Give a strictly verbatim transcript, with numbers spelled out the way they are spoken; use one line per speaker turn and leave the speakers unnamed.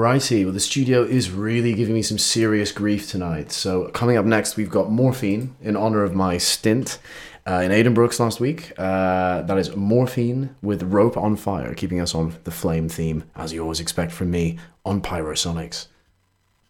Alrighty, well the studio is really giving me some serious grief tonight. So coming up next, we've got Morphine in honor of my stint uh, in Addenbrooke's last week. Uh, that is Morphine with Rope on Fire, keeping us on the flame theme, as you always expect from me, on Pyrosonics.